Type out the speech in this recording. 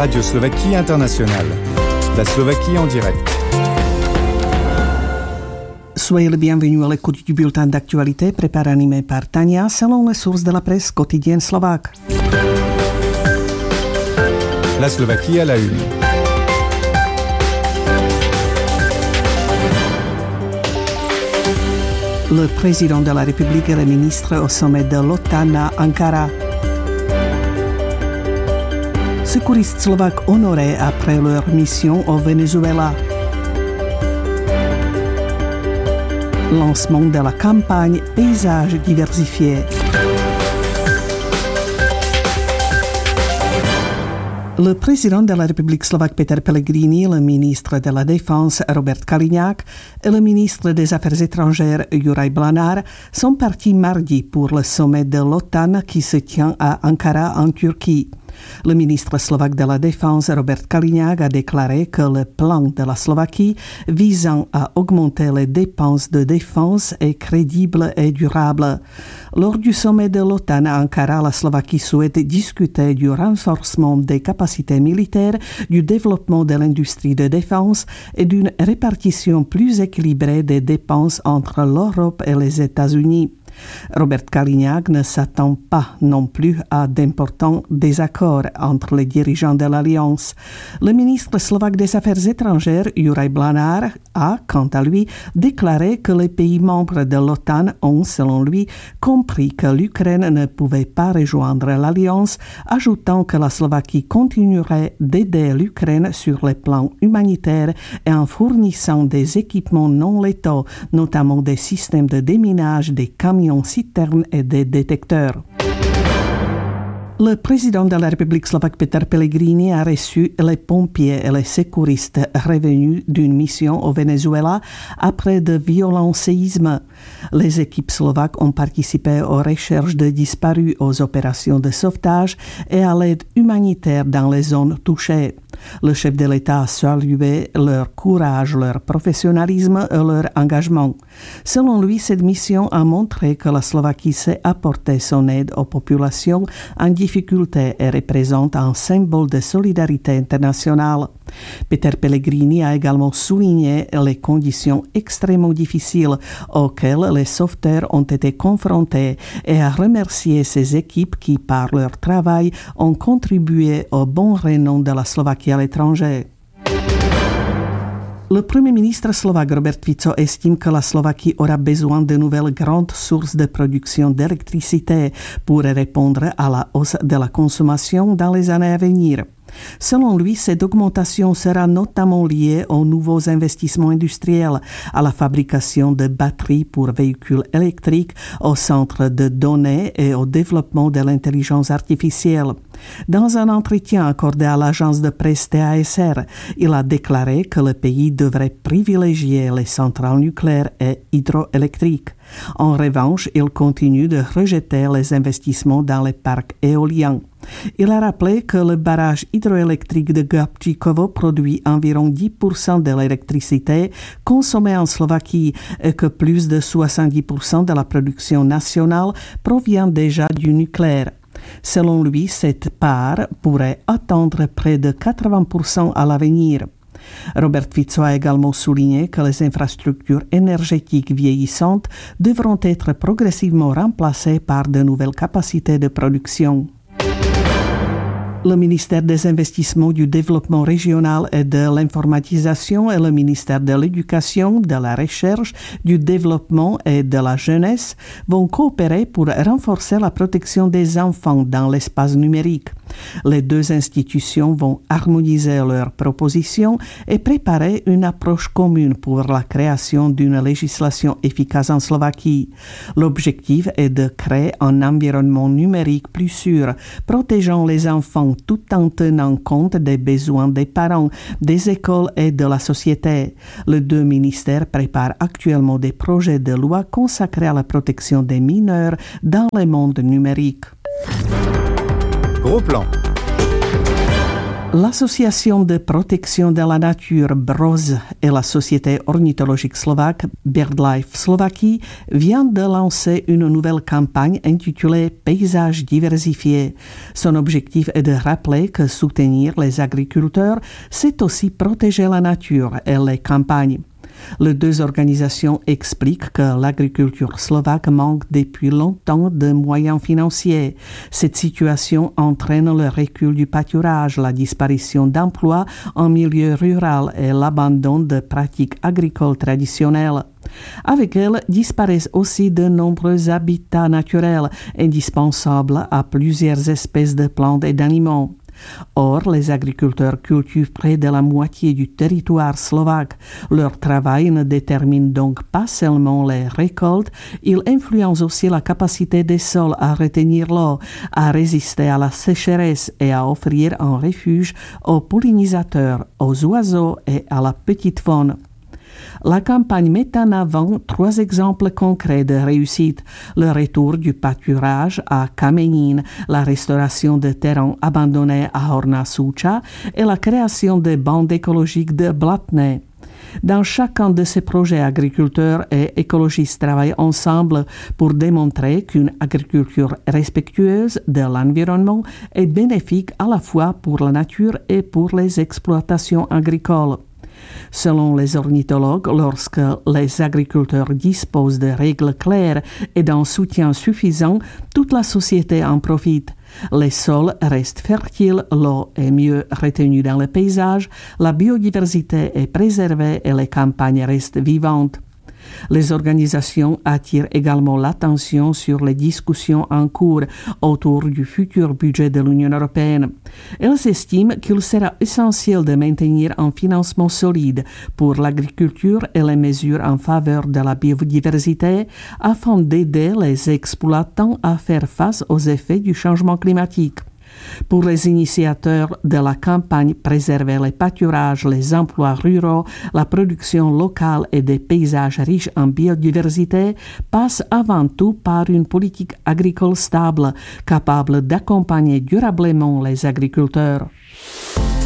Radio Slovaquie Internationale. La Slovaquie en direct. Soyez les bienvenus à l'écoute du bulletin d'actualité préparé et animé par Tania selon les sources de la presse quotidienne slovaque. La Slovaquie à la une. Le président de la République et le ministre au sommet de l'OTAN à Ankara. Secouristes slovaques honorés après leur mission au Venezuela. Lancement de la campagne Paysage diversifié. Le président de la République slovaque Peter Pellegrini, le ministre de la Défense Robert Kaliňák et le ministre des Affaires étrangères Juraj Blanár sont partis mardi pour le sommet de l'OTAN qui se tient à Ankara en Turquie. Le ministre slovaque de la Défense, Robert Kaliňák, a déclaré que le plan de la Slovaquie visant à augmenter les dépenses de défense est crédible et durable. Lors du sommet de l'OTAN à Ankara, la Slovaquie souhaite discuter du renforcement des capacités militaires, du développement de l'industrie de défense et d'une répartition plus équilibrée des dépenses entre l'Europe et les États-Unis. Robert Kaliňák ne s'attend pas non plus à d'importants désaccords entre les dirigeants de l'Alliance. Le ministre slovaque des Affaires étrangères, Juraj Blanár, a, quant à lui, déclaré que les pays membres de l'OTAN ont, selon lui, compris que l'Ukraine ne pouvait pas rejoindre l'Alliance, ajoutant que la Slovaquie continuerait d'aider l'Ukraine sur les plans humanitaires et en fournissant des équipements non létaux, notamment des systèmes de déminage, des camions-citernes et des détecteurs. Le président de la République slovaque Peter Pellegrini a reçu les pompiers et les secouristes revenus d'une mission au Venezuela après de violents séismes. Les équipes slovaques ont participé aux recherches de disparus, aux opérations de sauvetage et à l'aide humanitaire dans les zones touchées. Le chef de l'État a salué leur courage, leur professionnalisme et leur engagement. Selon lui, cette mission a montré que la Slovaquie sait apporter son aide aux populations en difficulté et représente un symbole de solidarité internationale. Peter Pellegrini a également souligné les conditions extrêmement difficiles auxquelles les sauveteurs ont été confrontés et a remercié ses équipes qui, par leur travail, ont contribué au bon renom de la Slovaquie à l'étranger. Le Premier ministre slovaque Robert Fico estime que la Slovaquie aura besoin de nouvelles grandes sources de production d'électricité pour répondre à la hausse de la consommation dans les années à venir. Selon lui, cette augmentation sera notamment liée aux nouveaux investissements industriels, à la fabrication de batteries pour véhicules électriques, au centre de données et au développement de l'intelligence artificielle. Dans un entretien accordé à l'agence de presse TASR, il a déclaré que le pays devrait privilégier les centrales nucléaires et hydroélectriques. En revanche, il continue de rejeter les investissements dans les parcs éoliens. Il a rappelé que le barrage hydroélectrique de Gabčíkovo produit environ 10% de l'électricité consommée en Slovaquie et que plus de 70% de la production nationale provient déjà du nucléaire. Selon lui, cette part pourrait atteindre près de 80% à l'avenir. Robert Fico a également souligné que les infrastructures énergétiques vieillissantes devront être progressivement remplacées par de nouvelles capacités de production. Le ministère des Investissements, du Développement régional et de l'Informatisation et le ministère de l'Éducation, de la Recherche, du Développement et de la Jeunesse vont coopérer pour renforcer la protection des enfants dans l'espace numérique. Les deux institutions vont harmoniser leurs propositions et préparer une approche commune pour la création d'une législation efficace en Slovaquie. L'objectif est de créer un environnement numérique plus sûr, protégeant les enfants tout en tenant compte des besoins des parents, des écoles et de la société. Les deux ministères préparent actuellement des projets de loi consacrés à la protection des mineurs dans le monde numérique. Gros plan. L'association de protection de la nature BROZ et la société ornithologique slovaque BirdLife Slovaquie vient de lancer une nouvelle campagne intitulée Paysages diversifiés. Son objectif est de rappeler que soutenir les agriculteurs, c'est aussi protéger la nature et les campagnes. Les deux organisations expliquent que l'agriculture slovaque manque depuis longtemps de moyens financiers. Cette situation entraîne le recul du pâturage, la disparition d'emplois en milieu rural et l'abandon de pratiques agricoles traditionnelles. Avec elle disparaissent aussi de nombreux habitats naturels indispensables à plusieurs espèces de plantes et d'animaux. Or, les agriculteurs cultivent près de la moitié du territoire slovaque. Leur travail ne détermine donc pas seulement les récoltes, il influence aussi la capacité des sols à retenir l'eau, à résister à la sécheresse et à offrir un refuge aux pollinisateurs, aux oiseaux et à la petite faune. La campagne met en avant 3 exemples concrets de réussite. Le retour du pâturage à Kamenín, la restauration de terrains abandonnés à Horná Súča et la création de bandes écologiques de Blatné. Dans chacun de ces projets, agriculteurs et écologistes travaillent ensemble pour démontrer qu'une agriculture respectueuse de l'environnement est bénéfique à la fois pour la nature et pour les exploitations agricoles. Selon les ornithologues, lorsque les agriculteurs disposent de règles claires et d'un soutien suffisant, toute la société en profite. Les sols restent fertiles, l'eau est mieux retenue dans le paysage, la biodiversité est préservée et les campagnes restent vivantes. Les organisations attirent également l'attention sur les discussions en cours autour du futur budget de l'Union européenne. Elles estiment qu'il sera essentiel de maintenir un financement solide pour l'agriculture et les mesures en faveur de la biodiversité afin d'aider les exploitants à faire face aux effets du changement climatique. Pour les initiateurs de la campagne Préserver les pâturages, les emplois ruraux, la production locale et des paysages riches en biodiversité passe avant tout par une politique agricole stable, capable d'accompagner durablement les agriculteurs.